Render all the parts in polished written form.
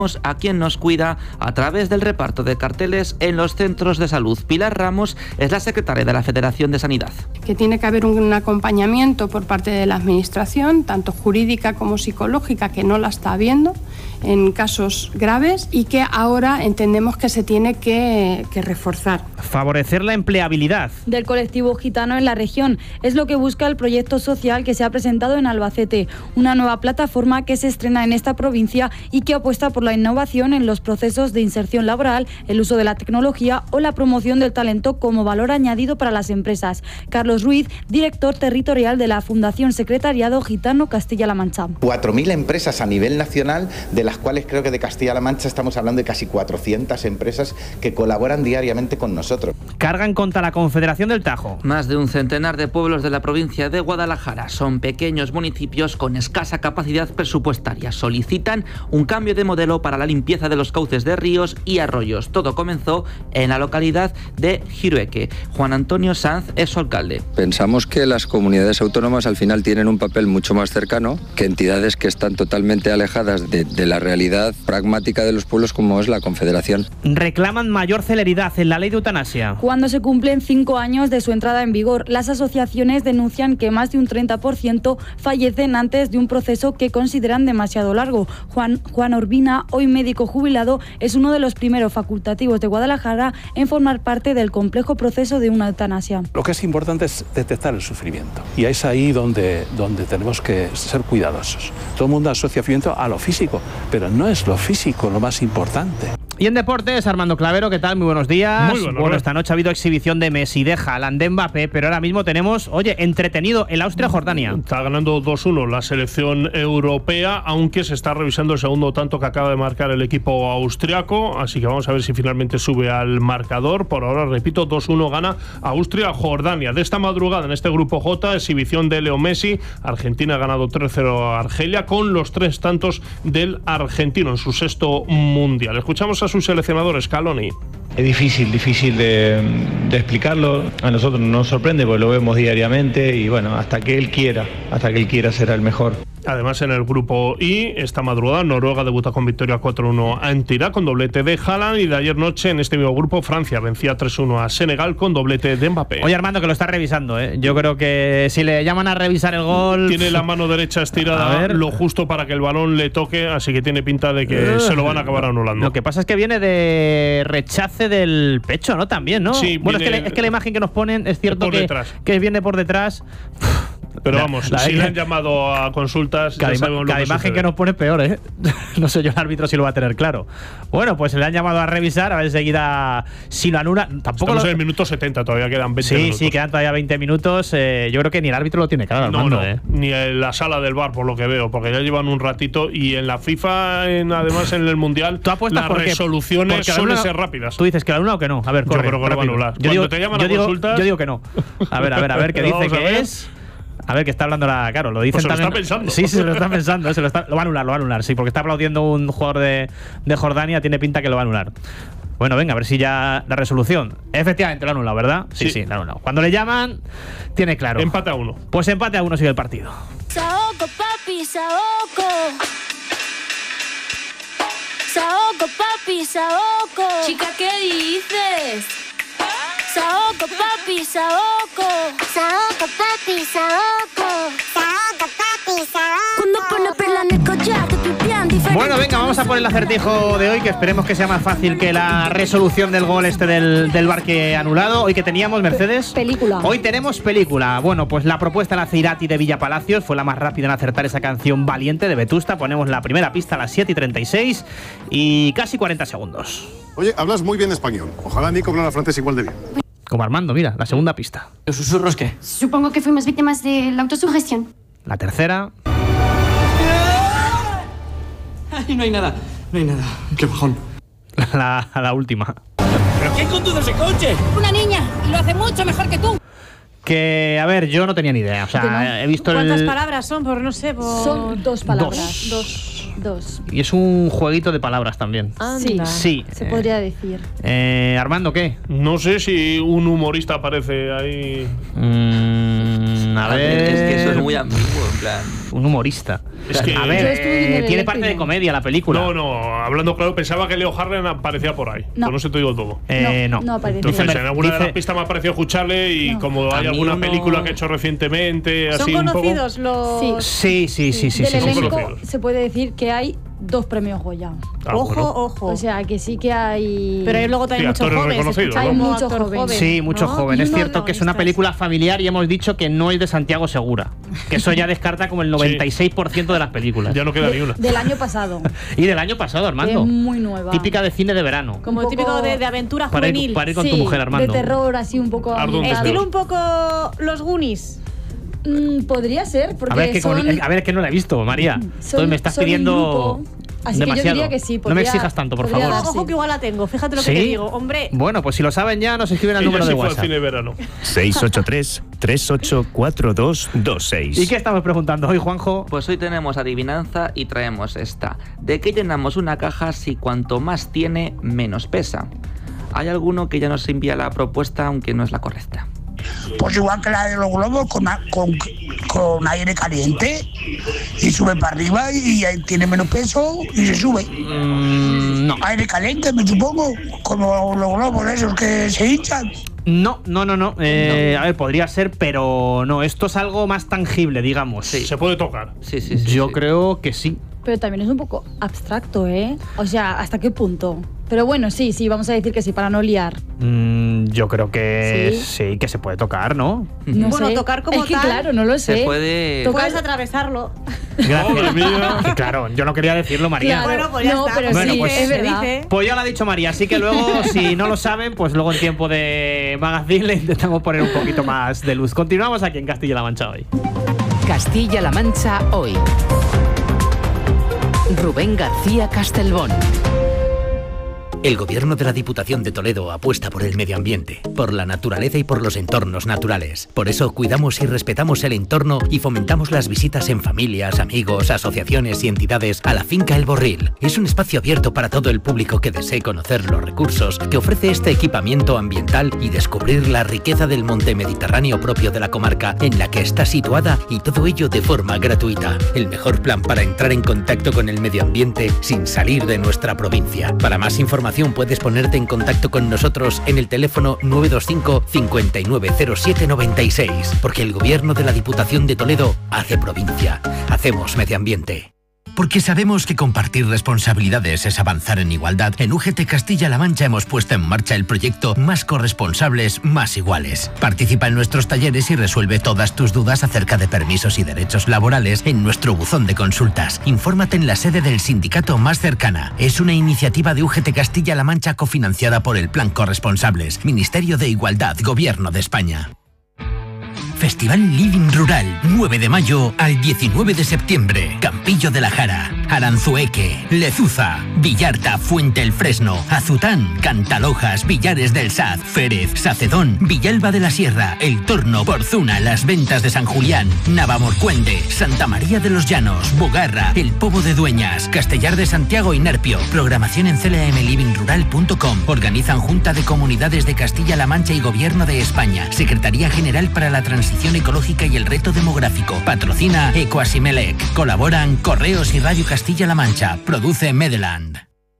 a quien nos cuida a través del reparto de carteles en los centros de salud. Pilar Ramos es la secretaria de la Federación de Sanidad. Que tiene que haber un acompañamiento por parte de la Administración, tanto jurídica como psicológica, que no la está habiendo en casos graves y que ahora entendemos que se tiene que reforzar. Favorecer la empleabilidad del colectivo gitano en la región es lo que busca el proyecto social que se ha presentado en Albacete, una nueva plataforma que se estrena en esta provincia y que apuesta por la innovación en los procesos de inserción laboral, el uso de la tecnología o la promoción del talento como valor añadido para las empresas. Carlos Ruiz, director territorial de la Fundación Secretariado Gitano Castilla-La Mancha. 4.000 empresas a nivel nacional, de las cuales creo que de Castilla-La Mancha estamos hablando de casi 400 empresas que colaboran diariamente con nosotros. Cargan contra la Confederación del Tajo. Más de un centenar de pueblos de la provincia de Guadalajara son pequeños municipios con escasa capacidad presupuestaria. Solicitan un cambio de modelo para la limpieza de los cauces de ríos y arroyos. Todo comenzó en la localidad de Girueque. Juan Antonio Sanz es su alcalde. Pensamos que las comunidades autónomas al final tienen un papel mucho más cercano que entidades que están totalmente alejadas de la realidad pragmática de los pueblos como es la Confederación. Reclaman mayor celeridad en la ley de eutanasia. Cuando se cumplen 5 años de su entrada en vigor, las asociaciones denuncian que más de un 30% fallecen antes de un proceso que consideran demasiado largo. Juan Orbina, hoy médico jubilado, es uno de los primeros facultativos de Guadalajara en formar parte del complejo proceso de una eutanasia. Lo que es importante es detectar el sufrimiento y es ahí donde tenemos que ser cuidadosos. Todo el mundo asocia sufrimiento a lo físico, pero no es lo físico lo más importante. Y en deportes, Armando Clavero, ¿qué tal? Muy buenos días. Muy bueno, esta noche ha habido exhibición de Messi, de Haaland, de Mbappé, pero ahora mismo tenemos, entretenido el Austria-Jordania. Está ganando 2-1 la selección europea, aunque se está revisando el segundo tanto que acaba de marcar el equipo austriaco, así que vamos a ver si finalmente sube al marcador. Por ahora, repito, 2-1 gana Austria-Jordania. De esta madrugada, en este grupo J, exhibición de Leo Messi. Argentina ha ganado 3-0 a Argelia con los 3 tantos del argentino en su 6º mundial. Escuchamos a su seleccionador Scaloni. Es difícil de explicarlo. A nosotros nos sorprende porque lo vemos diariamente y bueno, hasta que él quiera será el mejor. Además, en el grupo I, esta madrugada, Noruega debuta con victoria 4-1 ante Irak con doblete de Haaland, y de ayer noche en este mismo grupo Francia vencía 3-1 a Senegal con doblete de Mbappé. Oye, Armando, que lo está revisando, ¿eh? Yo creo que si le llaman a revisar el gol... Tiene la mano derecha estirada lo justo para que el balón le toque, así que tiene pinta de que se lo van a acabar anulando. Lo que pasa es que viene de rechace del pecho, ¿no? También, ¿no? Sí, bueno, es que la imagen que nos ponen es cierto que viene por detrás... Pero vamos, si le han llamado a consultas, cada imagen que nos pone peor, ¿eh? No sé yo el árbitro si lo va a tener claro. Bueno, pues le han llamado a revisar, a ver enseguida si lo anula. Tampoco estamos en el minuto 70, todavía quedan 20 minutos. Sí, quedan todavía 20 minutos. Yo creo que ni el árbitro lo tiene claro, Armando, ni en la sala del VAR, por lo que veo, porque ya llevan un ratito, y en la FIFA, además en el Mundial, las resoluciones suelen ser rápidas. ¿Tú dices que lo anula o que no? A ver, corre, yo creo que lo va a anular. Cuando te llaman a consultas... Yo digo que no. A ver, ¿qué dice que es? A ver, que está hablando claro, lo dicen pues también. Lo está pensando. Sí, se lo está pensando, lo va a anular, sí, porque está aplaudiendo un jugador de Jordania, tiene pinta que lo va a anular. Bueno, venga, a ver si ya la resolución. Efectivamente lo ha anulado, ¿verdad? Sí, lo ha anulado. Cuando le llaman, tiene claro. Empate a 1. Pues empate a 1 sigue el partido. Saoco, papi, saoco. Saoco, papi, saoco. Chica, ¿qué dices? Saoco, papi, saoco. Saoco, papi, saoco. Saoco, papi, saoco. Cuando pone perla en el collar, te pipián diferente. Bueno, venga, vamos a por el acertijo de hoy, que esperemos que sea más fácil que la resolución del gol del VAR que anulado. Hoy que teníamos, Mercedes. Película. Hoy tenemos película. Bueno, pues la propuesta de la Ceirati de Villa Palacios fue la más rápida en acertar esa canción Valiente de Vetusta. Ponemos la primera pista a las 7:36 y casi 40 segundos. Oye, hablas muy bien español. Ojalá Nico hablara francés igual de bien. Como Armando, mira, la segunda pista. ¿Los susurros qué? Supongo que fuimos víctimas de la autosugestión. La tercera. Ay, no hay nada. Qué bajón. La última. ¿Pero quién conduce ese coche? Una niña, y lo hace mucho mejor que tú. Que, a ver, yo no tenía ni idea. O sea, he visto ¿Cuántas palabras son? No sé. Son 2 palabras. Dos. Y es un jueguito de palabras también. Sí. Se podría decir. Armando, ¿qué? No sé si un humorista aparece ahí. A ver... Es que eso es muy ambiguo, en plan... Un humorista. Es que... A ver, tiene parte de comedia la película. No, hablando claro, pensaba que Leo Harlem aparecía por ahí. No. No sé, te digo todo. No aparece. Entonces, en alguna de las pistas me ha parecido escucharle y como hay alguna película que he hecho recientemente, ¿Son así conocidos un poco… los...? Sí. Del elenco se puede decir que hay 2 premios Goya. Ojo. O sea, que sí que hay… Pero hay luego también muchos jóvenes. Hay muchos jóvenes. Sí, muchos jóvenes. Es cierto que es una película familiar y hemos dicho que no es de Santiago Segura. Que eso ya descarta como el 96% de las películas. Ya no queda ni una. Del año pasado. Y del año pasado, Armando. Es muy nueva. Típica de cine de verano. Como típico de aventura juvenil. Para ir con tu mujer, Armando. De terror, así un poco… Estilo un poco los Goonies. Podría ser, porque a ver, que no la he visto, María. Entonces me estás pidiendo… Así demasiado. que yo diría que sí. No me exijas tanto, por favor. Ojo que igual la tengo, fíjate lo que te digo, hombre. Bueno, pues si lo saben ya, nos escriben al número de WhatsApp. 683-384226. ¿Y qué estamos preguntando hoy, Juanjo? Pues hoy tenemos adivinanza y traemos esta. ¿De qué llenamos una caja si cuanto más tiene, menos pesa? Hay alguno que ya nos envía la propuesta, aunque no es la correcta. Pues igual que la de los globos, con aire caliente, y sube para arriba y tiene menos peso y se sube. No. Aire caliente, me supongo, como los globos esos que se hinchan. No. A ver, podría ser, pero no. Esto es algo más tangible, digamos. Sí. Se puede tocar. Sí. Yo creo que sí. Pero también es un poco abstracto, ¿eh? O sea, ¿hasta qué punto? Pero bueno, sí, vamos a decir que sí, para no liar. Yo creo que sí, que se puede tocar, ¿no? Bueno, sé. Tocar como es que tal. Claro, no lo sé. Se puede… Puedes atravesarlo. Gracias. Claro, yo no quería decirlo, María. Bueno, pues ya está. Pero bueno, sí, pues, es verdad. Pues ya lo ha dicho María, así que luego, si no lo saben, pues luego en tiempo de magazine le intentamos poner un poquito más de luz. Continuamos aquí en Castilla-La Mancha hoy. Castilla-La Mancha hoy. Rubén García Castelbón. El Gobierno de la Diputación de Toledo apuesta por el medio ambiente, por la naturaleza y por los entornos naturales. Por eso cuidamos y respetamos el entorno y fomentamos las visitas en familias, amigos, asociaciones y entidades a la finca El Borril. Es un espacio abierto para todo el público que desee conocer los recursos que ofrece este equipamiento ambiental y descubrir la riqueza del monte mediterráneo propio de la comarca en la que está situada, y todo ello de forma gratuita. El mejor plan para entrar en contacto con el medio ambiente sin salir de nuestra provincia. Para más información puedes ponerte en contacto con nosotros en el teléfono 925 590796, porque el Gobierno de la Diputación de Toledo hace provincia. Hacemos medio ambiente. Porque sabemos que compartir responsabilidades es avanzar en igualdad, en UGT Castilla-La Mancha hemos puesto en marcha el proyecto Más corresponsables, más iguales. Participa en nuestros talleres y resuelve todas tus dudas acerca de permisos y derechos laborales en nuestro buzón de consultas. Infórmate en la sede del sindicato más cercana. Es una iniciativa de UGT Castilla-La Mancha cofinanciada por el Plan Corresponsables, Ministerio de Igualdad, Gobierno de España. Festival Living Rural, 9 de mayo al 19 de septiembre. Campillo de la Jara, Aranzueque, Lezuza, Villarta, Fuente el Fresno, Azután, Cantalojas, Villares del Saz, Férez, Sacedón, Villalba de la Sierra, El Torno, Porzuna, Las Ventas de San Julián, Navamorcuende, Santa María de los Llanos, Bogarra, El Pobo de Dueñas, Castellar de Santiago y Nerpio. Programación en clamlivingrural.com. Organizan Junta de Comunidades de Castilla-La Mancha y Gobierno de España. Secretaría General para la Transición Ecológica y el Reto Demográfico. Patrocina Ecoasimelec. Colaboran Correos y Radio Castilla-La Mancha. Produce Medeland.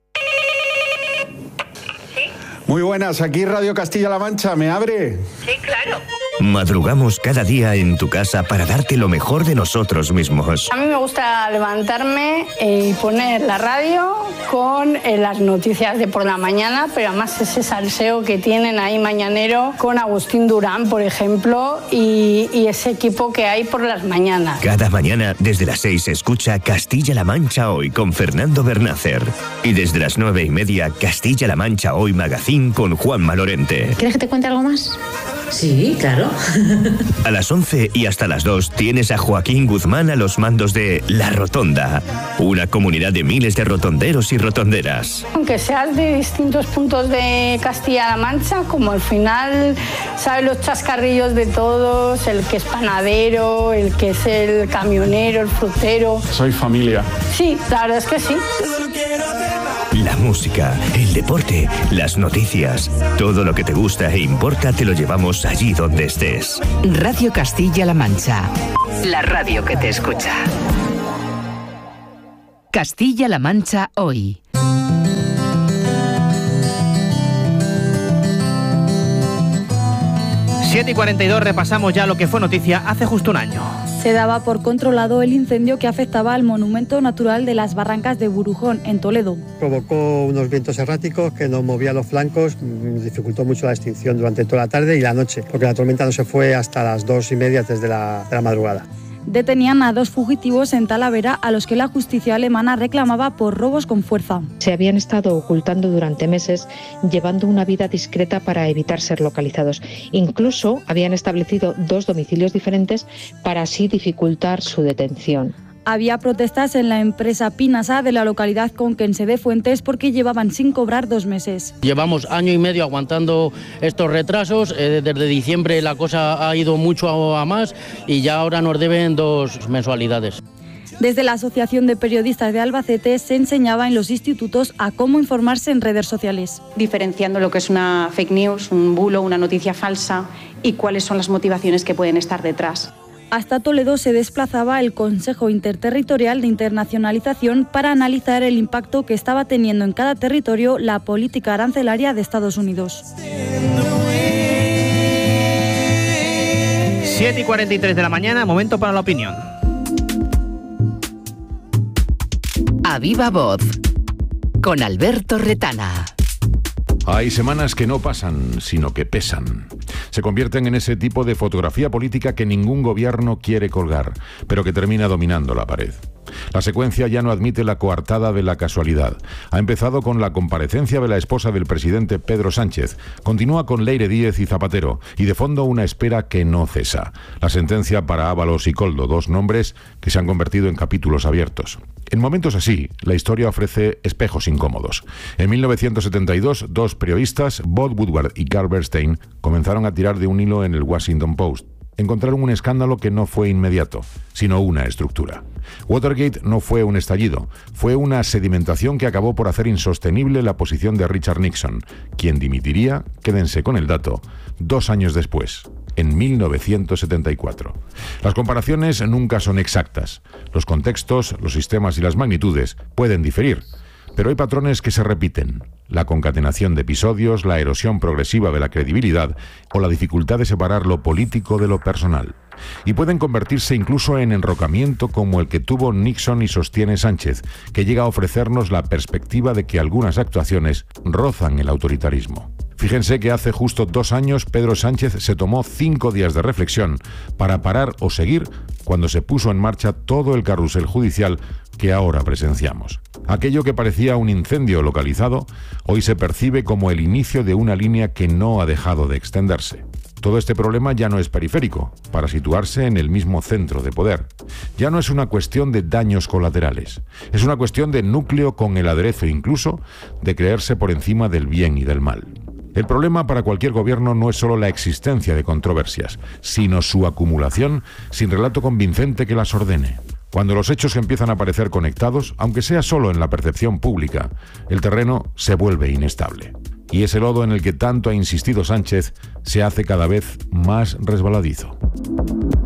Muy buenas, aquí Radio Castilla-La Mancha. ¿Me abre? Sí, claro. Madrugamos cada día en tu casa para darte lo mejor de nosotros mismos. A mí me gusta levantarme y poner la radio con las noticias de por la mañana, pero además ese salseo que tienen ahí mañanero con Agustín Durán, por ejemplo, y ese equipo que hay por las mañanas. Cada mañana desde las 6 escucha Castilla-La Mancha Hoy con Fernando Bernácer. Y desde las 9:30 Castilla-La Mancha Hoy Magazine con Juanma Lorente. ¿Quieres que te cuente algo más? Sí, claro. A las 11 y hasta las 2 tienes a Joaquín Guzmán a los mandos de La Rotonda, una comunidad de miles de rotonderos y rotonderas. Aunque seas de distintos puntos de Castilla-La Mancha, como al final sabes los chascarrillos de todos, el que es panadero, el que es el camionero, el frutero. Soy familia. Sí, la verdad es que sí. La música, el deporte, las noticias. Todo lo que te gusta e importa te lo llevamos allí donde estés. Radio Castilla-La Mancha. La radio que te escucha. Castilla-La Mancha hoy. Siete y 42, repasamos ya lo que fue noticia hace justo un año. Se daba por controlado el incendio que afectaba al monumento natural de las Barrancas de Burujón, en Toledo. Provocó unos vientos erráticos que nos movían los flancos, dificultó mucho la extinción durante toda la tarde y la noche, porque la tormenta no se fue hasta las 2:30 desde la madrugada. Detenían a 2 fugitivos en Talavera a los que la justicia alemana reclamaba por robos con fuerza. Se habían estado ocultando durante meses, llevando una vida discreta para evitar ser localizados. Incluso habían establecido 2 domicilios diferentes para así dificultar su detención. Había protestas en la empresa Pinasa de la localidad conquense de Fuentes porque llevaban sin cobrar 2 meses. Llevamos año y medio aguantando estos retrasos. Desde diciembre la cosa ha ido mucho a más y ya ahora nos deben 2 mensualidades. Desde la Asociación de Periodistas de Albacete se enseñaba en los institutos a cómo informarse en redes sociales. Diferenciando lo que es una fake news, un bulo, una noticia falsa y cuáles son las motivaciones que pueden estar detrás. Hasta Toledo se desplazaba el Consejo Interterritorial de Internacionalización para analizar el impacto que estaba teniendo en cada territorio la política arancelaria de Estados Unidos. 7 y 43 de la mañana, momento para la opinión. A viva voz, con Alberto Retana. Hay semanas que no pasan, sino que pesan. Se convierten en ese tipo de fotografía política que ningún gobierno quiere colgar, pero que termina dominando la pared. La secuencia ya no admite la coartada de la casualidad. Ha empezado con la comparecencia de la esposa del presidente Pedro Sánchez, continúa con Leire Díez y Zapatero, y de fondo una espera que no cesa. La sentencia para Ábalos y Koldo, 2 nombres que se han convertido en capítulos abiertos. En momentos así, la historia ofrece espejos incómodos. En 1972, 2 periodistas, Bob Woodward y Carl Bernstein, comenzaron a tirar de un hilo en el Washington Post. Encontraron un escándalo que no fue inmediato, sino una estructura. Watergate no fue un estallido, fue una sedimentación que acabó por hacer insostenible la posición de Richard Nixon, quien dimitiría, quédense con el dato, 2 años después, en 1974. Las comparaciones nunca son exactas. Los contextos, los sistemas y las magnitudes pueden diferir, pero hay patrones que se repiten. La concatenación de episodios, la erosión progresiva de la credibilidad o la dificultad de separar lo político de lo personal. Y pueden convertirse incluso en enrocamiento como el que tuvo Nixon y sostiene Sánchez, que llega a ofrecernos la perspectiva de que algunas actuaciones rozan el autoritarismo. Fíjense que hace justo 2 años Pedro Sánchez se tomó 5 días de reflexión para parar o seguir cuando se puso en marcha todo el carrusel judicial que ahora presenciamos. Aquello que parecía un incendio localizado, hoy se percibe como el inicio de una línea que no ha dejado de extenderse. Todo este problema ya no es periférico, para situarse en el mismo centro de poder. Ya no es una cuestión de daños colaterales, es una cuestión de núcleo con el aderezo incluso de creerse por encima del bien y del mal. El problema para cualquier gobierno no es solo la existencia de controversias, sino su acumulación sin relato convincente que las ordene. Cuando los hechos empiezan a parecer conectados, aunque sea solo en la percepción pública, el terreno se vuelve inestable. Y ese lodo en el que tanto ha insistido Sánchez se hace cada vez más resbaladizo.